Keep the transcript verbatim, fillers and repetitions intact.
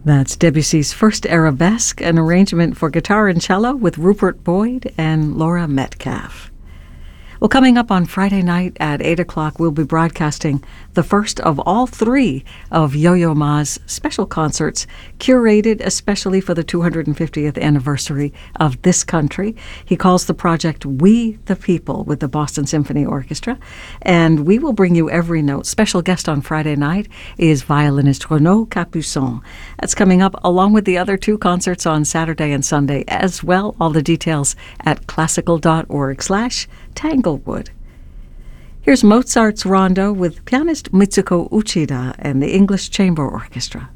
That's Debussy's First Arabesque, an arrangement for guitar and cello with Rupert Boyd and Laura Metcalf. Well, coming up on Friday night at eight o'clock, we'll be broadcasting the first of all three of Yo-Yo Ma's special concerts, curated especially for the two hundred fiftieth anniversary of this country. He calls the project We the People with the Boston Symphony Orchestra, and we will bring you every note. Special guest on Friday night is violinist Renaud Capuçon. That's coming up along with the other two concerts on Saturday and Sunday as well. All the details at classical.org slash Tanglewood. Here's Mozart's Rondo with pianist Mitsuko Uchida and the English Chamber Orchestra.